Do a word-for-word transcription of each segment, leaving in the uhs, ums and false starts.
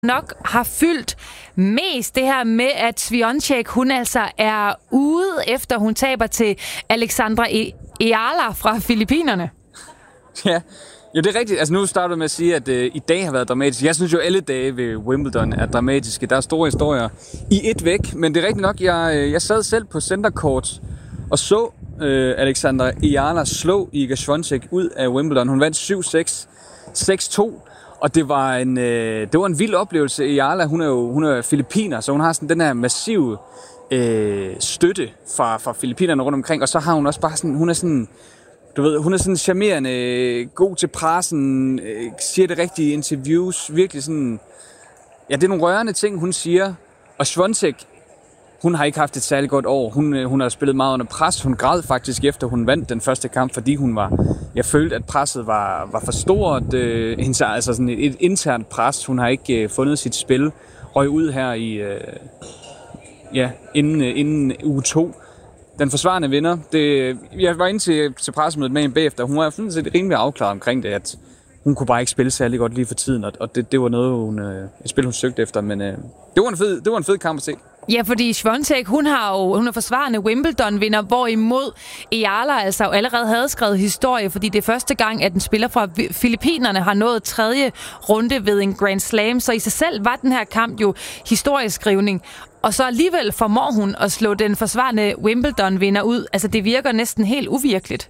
nok har fyldt mest det her med, at Swiatek, hun altså er ude, efter hun taber til Alexandra Ayala fra Filippinerne. Ja, jo, det er rigtigt. Altså nu starter du med at sige, at øh, i dag har været dramatisk. Jeg synes jo, alle dage ved Wimbledon er dramatiske. Der er store historier i et væk, men det er rigtigt nok. Jeg, jeg sad selv på center court og så øh, Alexandra Ayala slå Iga Swiatek ud af Wimbledon. Hun vandt syv seks, seks to. Og det var en øh, det var en vild oplevelse. Ayala, hun er jo hun er filippiner, så hun har sådan den her massive øh, støtte fra fra filippinerne rundt omkring, og så har hun også bare sådan hun er sådan du ved, hun er sådan charmerende, god til pressen, øh, siger det rigtige interviews, virkelig sådan ja, det er nogle rørende ting hun siger. Og Swiatek, hun har ikke haft et særligt godt år. Hun, hun har spillet meget under pres. Hun græd faktisk efter hun vandt den første kamp, fordi hun var, jeg følte, at presset var, var for stort. Øh, altså sådan et, et internt pres. Hun har ikke øh, fundet sit spil. Røg ud her i, øh, ja, inden, øh, inden uge to. Den forsvarende vinder. Det, jeg var inde til, til pressemødet med hende bagefter. Hun var sådan set rimelig afklaret omkring det, at hun kunne bare ikke spille særlig godt lige for tiden, og det, det var noget, hun, øh, et spil, hun søgte efter, men øh, det, var en fed, det var en fed kamp at se. Ja, fordi Swiatek, hun har jo hun er forsvarende Wimbledon-vinder, hvorimod Ayala altså allerede havde skrevet historie, fordi det er første gang, at en spiller fra Filippinerne har nået tredje runde ved en Grand Slam, så i sig selv var den her kamp jo historieskrivning. Og så alligevel formår hun at slå den forsvarende Wimbledon-vinder ud. Altså, det virker næsten helt uvirkeligt.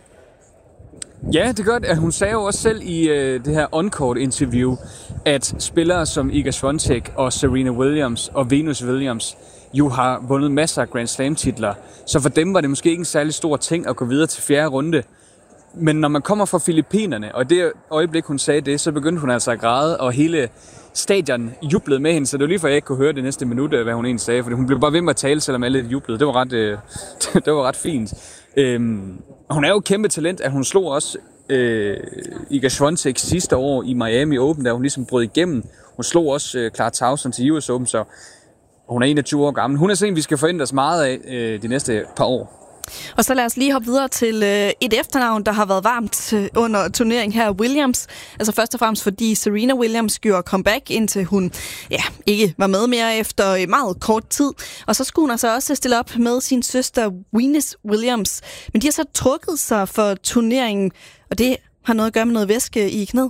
Ja, det gør det. Hun sagde jo også selv i øh, det her on-court interview, at spillere som Iga Swiatek og Serena Williams og Venus Williams jo har vundet masser af Grand Slam-titler. Så for dem var det måske ikke en særlig stor ting at gå videre til fjerde runde. Men når man kommer fra Filippinerne, og det øjeblik, hun sagde det, så begyndte hun altså at græde, og hele stadion jublede med hende, så det var lige for, at jeg ikke kunne høre det næste minut, hvad hun egentlig sagde, fordi hun blev bare ved med at tale, selvom alle jublede. Det var ret, øh, det var ret fint. Øhm, hun er jo et kæmpe talent, at hun slog også øh, Iga Swiatek sidste år i Miami Open, da hun ligesom brød igennem. Hun slog også øh, Clara Tauson til U S Open, så hun er enogtyve år gammel. Hun er sådan en, vi skal forvente os meget af øh, de næste par år. Og så lad os lige hoppe videre til øh, et efternavn, der har været varmt øh, under turneringen her, Williams. Altså først og fremmest fordi Serena Williams gjorde comeback, indtil hun ja, ikke var med mere efter meget kort tid. Og så skulle hun altså også stille op med sin søster Venus Williams. Men de har så trukket sig for turneringen, og det har noget at gøre med noget væske i knæet.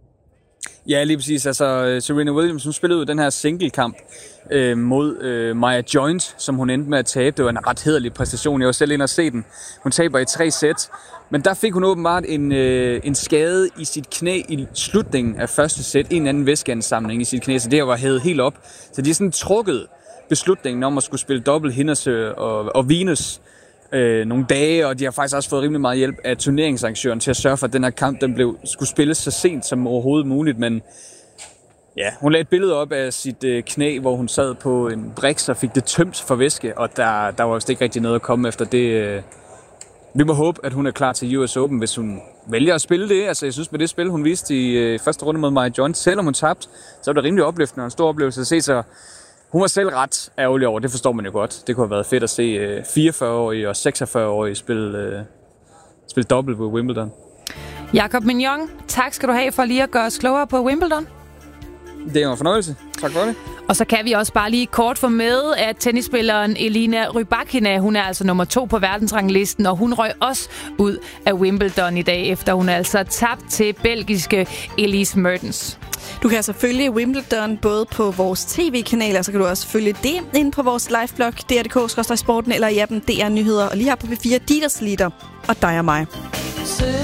Ja, lige præcis. Altså, Serena Williams, hun spillede ud den her singlekamp øh, mod øh, Maya Joint, som hun endte med at tabe. Det var en ret hæderlig præstation. Jeg var selv inde og se den. Hun taber i tre sæt. Men der fik hun åbenbart en, øh, en skade i sit knæ i slutningen af første sæt. En anden væskeansamling i sit knæ, så det her var hævet helt op. Så de har sådan trukket beslutningen om at skulle spille dobbelt hendes og, og Venus øh, nogle dage, og de har faktisk også fået rimelig meget hjælp af turneringsarrangøren til at sørge for, at den her kamp den blev, skulle spilles så sent som overhovedet muligt, men ja, hun lagde et billede op af sit øh, knæ, hvor hun sad på en briks og fik det tømt for væske, og der, der var vist ikke rigtig noget at komme efter det. Øh. Vi må håbe, at hun er klar til U S Open, hvis hun vælger at spille det. Altså, jeg synes, med det spil, hun viste i øh, første runde mod Maya Joint, selvom hun tabte, så var det rimelig opløftende og en stor oplevelse at se, så hun var selv ret ærgerlig over, det forstår man jo godt. Det kunne have været fedt at se øh, fireogfyrre-årige og seksogfyrre-årige spille, øh, spille dobbelt ved Wimbledon. Jakob Mignon, tak skal du have for lige at gøre os klogere på Wimbledon. Det er en fornøjelse. Tak for det. Og så kan vi også bare lige kort få med, at tennisspilleren Elina Rybakina, hun er altså nummer to på verdensranglisten, og hun røg også ud af Wimbledon i dag, efter hun altså tabt til belgiske Elise Mertens. Du kan altså følge Wimbledon både på vores tv-kanaler, så kan du også følge det inde på vores liveblog, D R punktum D K skråstreg sporten, eller i appen D R Nyheder, og lige her på P fire, Dieters Liter og dig og mig.